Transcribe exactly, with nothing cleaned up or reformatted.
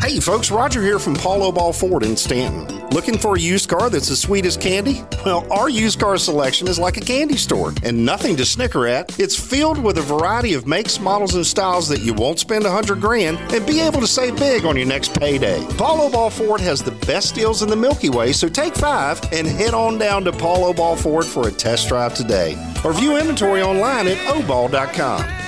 Hey folks, Roger here from Paul Oball Ford in Stanton. Looking for a used car that's as sweet as candy? Well, our used car selection is like a candy store and nothing to snicker at. It's filled with a variety of makes, models, and styles that you won't spend a hundred grand and be able to save big on your next payday. Paul Oball Ford has the best deals in the Milky Way, so take five and head on down to Paul Oball Ford for a test drive today. Or view inventory online at oball dot com.